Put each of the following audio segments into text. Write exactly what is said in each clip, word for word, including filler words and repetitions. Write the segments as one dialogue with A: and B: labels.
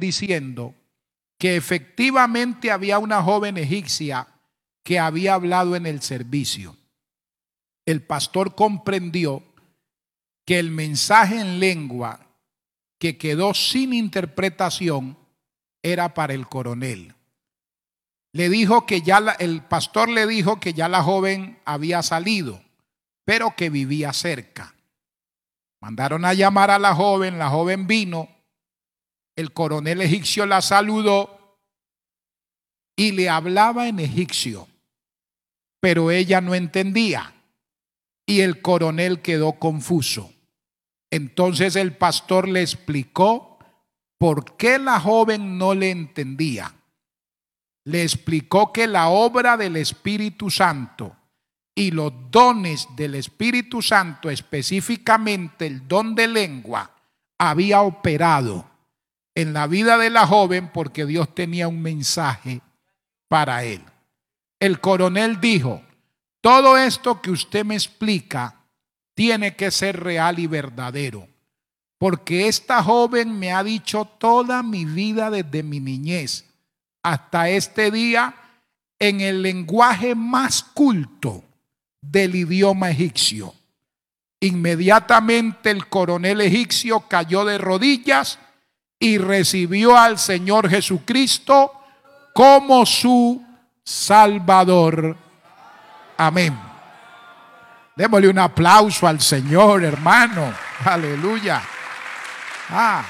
A: diciendo que efectivamente había una joven egipcia que había hablado en el servicio. El pastor comprendió que el mensaje en lengua que quedó sin interpretación era para el coronel. Le dijo que ya la, el pastor le dijo que ya la joven había salido, pero que vivía cerca. Mandaron a llamar a la joven, la joven vino, el coronel egipcio la saludó y le hablaba en egipcio, pero ella no entendía y el coronel quedó confuso. Entonces el pastor le explicó por qué la joven no le entendía. Le explicó que la obra del Espíritu Santo y los dones del Espíritu Santo, específicamente el don de lengua, había operado en la vida de la joven porque Dios tenía un mensaje para él. El coronel dijo: todo esto que usted me explica tiene que ser real y verdadero, porque esta joven me ha dicho toda mi vida desde mi niñez hasta este día en el lenguaje más culto del idioma egipcio. Inmediatamente el coronel egipcio cayó de rodillas y recibió al Señor Jesucristo como su Salvador. Amén. Démosle un aplauso al Señor, hermano. Aleluya. Ah.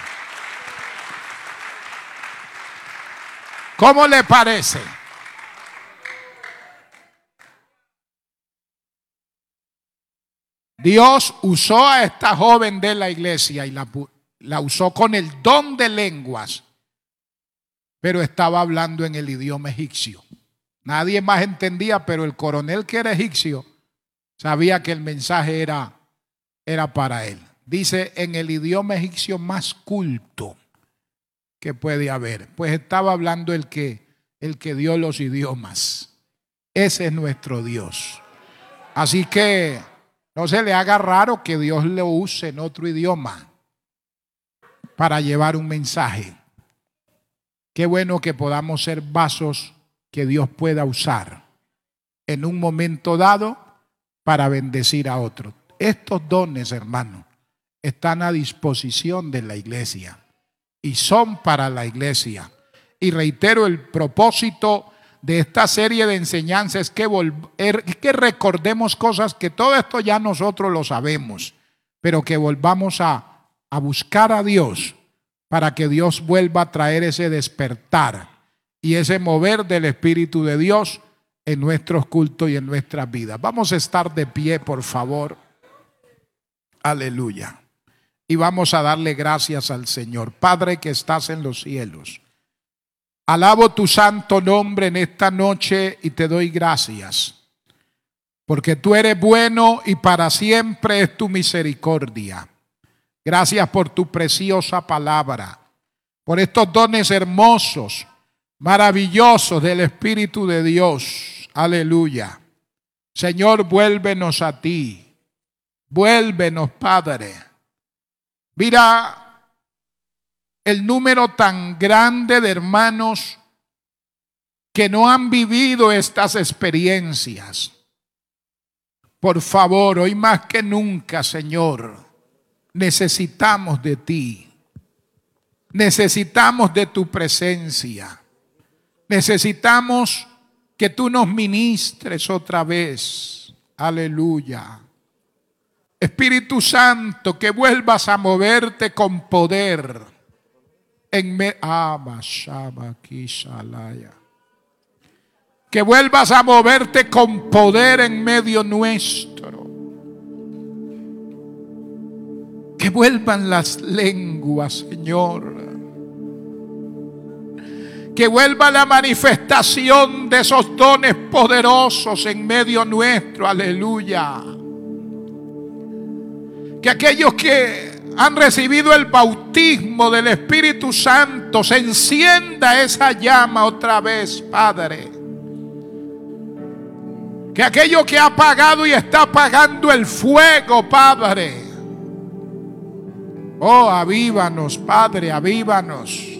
A: ¿Cómo le parece? Dios usó a esta joven de la iglesia y la, la usó con el don de lenguas, pero estaba hablando en el idioma egipcio. Nadie más entendía, pero el coronel, que era egipcio, sabía que el mensaje era, era para él. Dice, en el idioma egipcio más culto que puede haber. Pues estaba hablando el que, el que dio los idiomas. Ese es nuestro Dios. Así que no se le haga raro que Dios lo use en otro idioma para llevar un mensaje. Qué bueno que podamos ser vasos que Dios pueda usar en un momento dado para bendecir a otros. Estos dones, hermanos, están a disposición de la iglesia y son para la iglesia. Y reitero, el propósito de esta serie de enseñanzas es que, que recordemos cosas que todo esto ya nosotros lo sabemos, pero que volvamos a, a buscar a Dios para que Dios vuelva a traer ese despertar y ese mover del Espíritu de Dios en nuestros cultos y en nuestras vidas. Vamos a estar de pie, por favor. Aleluya. Y vamos a darle gracias al Señor. Padre que estás en los cielos, alabo tu santo nombre en esta noche y te doy gracias, porque tú eres bueno y para siempre es tu misericordia. Gracias por tu preciosa palabra, por estos dones hermosos, maravillosos del Espíritu de Dios. Aleluya. Señor, vuélvenos a ti. Vuélvenos, Padre. Mira el número tan grande de hermanos que no han vivido estas experiencias. Por favor, hoy más que nunca, Señor, necesitamos de ti. Necesitamos de tu presencia. Necesitamos que tú nos ministres otra vez. Aleluya. Espíritu Santo, que vuelvas a moverte con poder en me que vuelvas a moverte con poder en medio nuestro. Que vuelvan las lenguas, Señor. Que vuelva la manifestación de esos dones poderosos en medio nuestro. Aleluya. Que aquellos que han recibido el bautismo del Espíritu Santo, se encienda esa llama otra vez, Padre. Que aquello que ha apagado y está apagando el fuego, Padre. Oh, avívanos, Padre, avívanos.